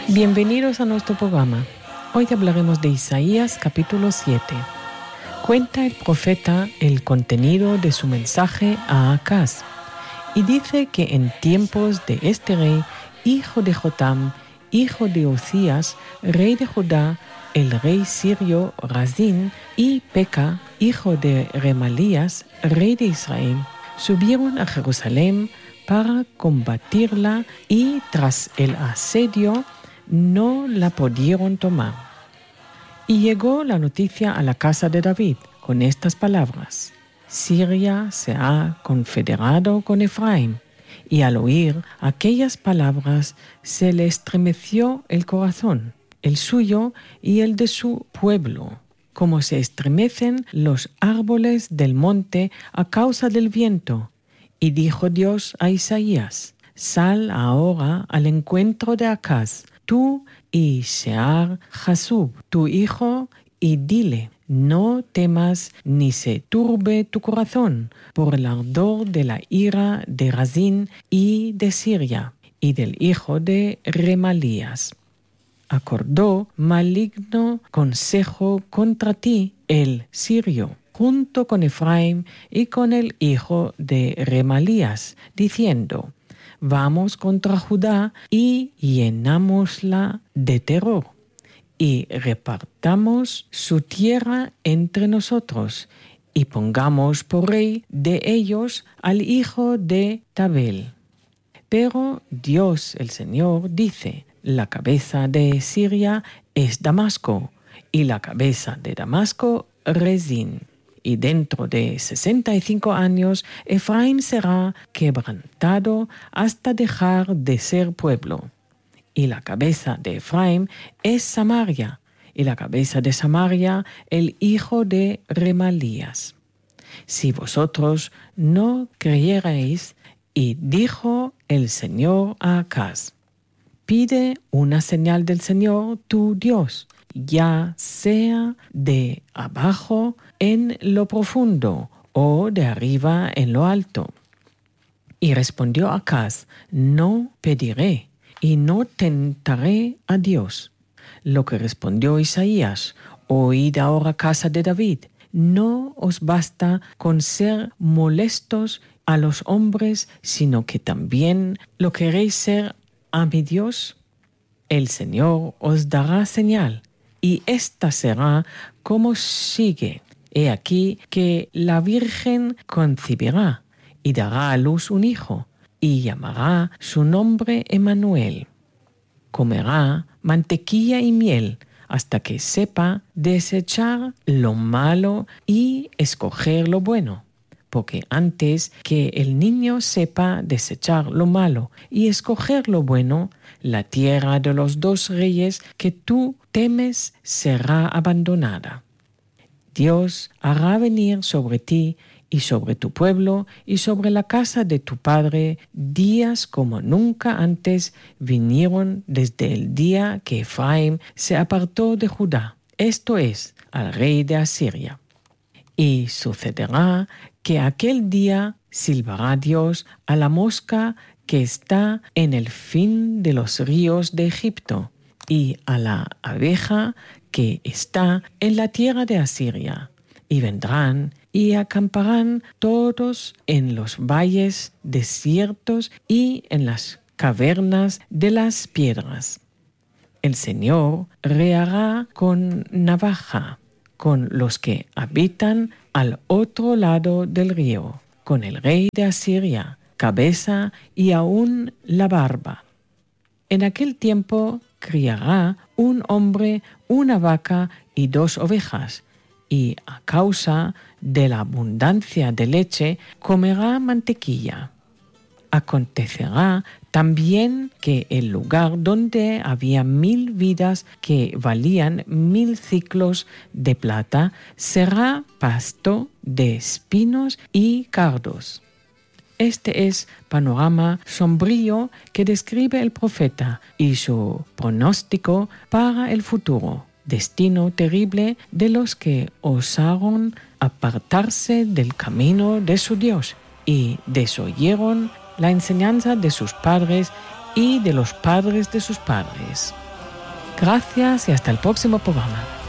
Bienvenidos a nuestro programa. Hoy hablaremos de Isaías capítulo 7. Cuenta el profeta el contenido de su mensaje a Acaz y dice que en tiempos de este rey, hijo de Jotam, hijo de Uzías, rey de Judá, el rey sirio Razín y Peca, hijo de Remalías, rey de Israel, subieron a Jerusalén para combatirla y tras el asedio no la pudieron tomar. Y llegó la noticia a la casa de David con estas palabras: Siria se ha confederado con Efraín. Y al oír aquellas palabras se le estremeció el corazón, el suyo y el de su pueblo, como se estremecen los árboles del monte a causa del viento. Y dijo Dios a Isaías: Sal ahora al encuentro de Acaz, tú y Shear-Jasub, tu hijo, y dile: no temas ni se turbe tu corazón por el ardor de la ira de Razín y de Siria y del hijo de Remalías. Acordó maligno consejo contra ti el sirio, junto con Efraín y con el hijo de Remalías, diciendo: vamos contra Judá y llenámosla de terror, y repartamos su tierra entre nosotros, y pongamos por rey de ellos al hijo de Tabel. Pero Dios el Señor dice: la cabeza de Siria es Damasco, y la cabeza de Damasco Rezín. Y dentro de 65 años Efraín será quebrantado hasta dejar de ser pueblo. Y la cabeza de Efraín es Samaria, y la cabeza de Samaria el hijo de Remalías. Si vosotros no creyerais, y dijo el Señor a Acaz: pide una señal del Señor tu Dios, ya sea de abajo en lo profundo o de arriba en lo alto. Y respondió Acaz: no pediré y no tentaré a Dios. Lo que respondió Isaías: oíd ahora, casa de David, no os basta con ser molestos a los hombres, sino que también lo queréis ser a mi Dios. El Señor os dará señal, y esta será como sigue: he aquí que la Virgen concebirá y dará a luz un hijo, y llamará su nombre Emmanuel. Comerá mantequilla y miel hasta que sepa desechar lo malo y escoger lo bueno, porque antes que el niño sepa desechar lo malo y escoger lo bueno, la tierra de los dos reyes que tú temes será abandonada. Dios hará venir sobre ti y sobre tu pueblo y sobre la casa de tu padre días como nunca antes vinieron desde el día que Efraín se apartó de Judá, esto es, al rey de Asiria. Y sucederá que aquel día silbará Dios a la mosca que está en el fin de los ríos de Egipto, y a la abeja que está en la tierra de Asiria, y vendrán y acamparán todos en los valles desiertos y en las cavernas de las piedras. El Señor reará con navaja con los que habitan al otro lado del río, con el rey de Asiria, cabeza y aún la barba. En aquel tiempo criará un hombre una vaca y 2 ovejas, y a causa de la abundancia de leche comerá mantequilla. Acontecerá también que el lugar donde había 1000 vidas que valían 1000 ciclos de plata será pasto de espinos y cardos. Este es panorama sombrío que describe el profeta y su pronóstico para el futuro, destino terrible de los que osaron apartarse del camino de su Dios y desoyeron la enseñanza de sus padres y de los padres de sus padres. Gracias y hasta el próximo programa.